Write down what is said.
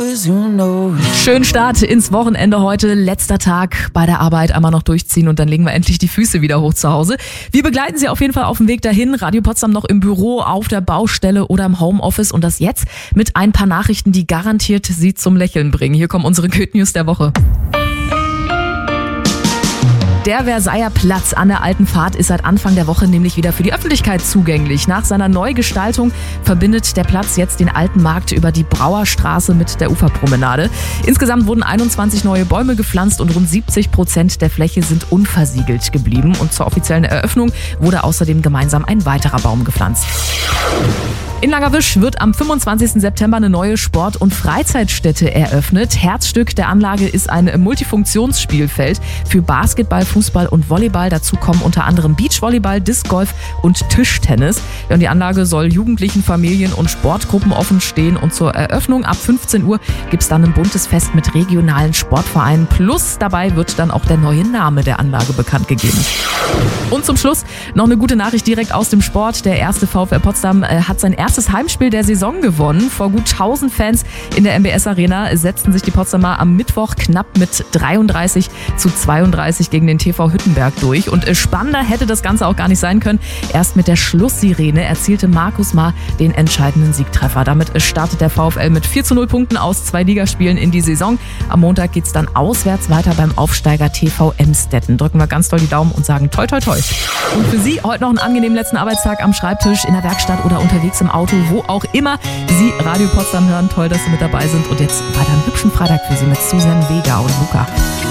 Schönen Start ins Wochenende heute. Letzter Tag bei der Arbeit. Einmal noch durchziehen und dann legen wir endlich die Füße wieder hoch zu Hause. Wir begleiten Sie auf jeden Fall auf dem Weg dahin. Radio Potsdam noch im Büro, auf der Baustelle oder im Homeoffice. Und das jetzt mit ein paar Nachrichten, die garantiert Sie zum Lächeln bringen. Hier kommen unsere Good News der Woche. Der Versailler Platz an der Alten Fahrt ist seit Anfang der Woche nämlich wieder für die Öffentlichkeit zugänglich. Nach seiner Neugestaltung verbindet der Platz jetzt den Alten Markt über die Brauerstraße mit der Uferpromenade. Insgesamt wurden 21 neue Bäume gepflanzt und rund 70% der Fläche sind unversiegelt geblieben. Und zur offiziellen Eröffnung wurde außerdem gemeinsam ein weiterer Baum gepflanzt. In Langerwisch wird am 25. September eine neue Sport- und Freizeitstätte eröffnet. Herzstück der Anlage ist ein Multifunktionsspielfeld für Basketball, Fußball und Volleyball. Dazu kommen unter anderem Beachvolleyball, Discgolf und Tischtennis. Ja, und die Anlage soll Jugendlichen, Familien und Sportgruppen offen stehen. Und zur Eröffnung ab 15 Uhr gibt es dann ein buntes Fest mit regionalen Sportvereinen. Plus dabei wird dann auch der neue Name der Anlage bekannt gegeben. Und zum Schluss noch eine gute Nachricht direkt aus dem Sport. Der erste VfL Potsdam hat sein erstes Heimspiel der Saison gewonnen. Vor gut 1000 Fans in der MBS Arena setzten sich die Potsdamer am Mittwoch knapp mit 33:32 gegen den TV Hüttenberg durch. Und spannender hätte das Ganze auch gar nicht sein können. Erst mit der Schlusssirene erzielte Markus Maar den entscheidenden Siegtreffer. Damit startet der VfL mit 4:0 Punkten aus 2 Ligaspielen in die Saison. Am Montag geht's dann auswärts weiter beim Aufsteiger TV Emstetten. Drücken wir ganz doll die Daumen und sagen toi toi toi. Und für Sie heute noch einen angenehmen letzten Arbeitstag am Schreibtisch, in der Werkstatt oder unterwegs im Auto, wo auch immer Sie Radio Potsdam hören. Toll, dass Sie mit dabei sind. Und jetzt weiter einen hübschen Freitag für Sie mit Susan, Vega und Luca.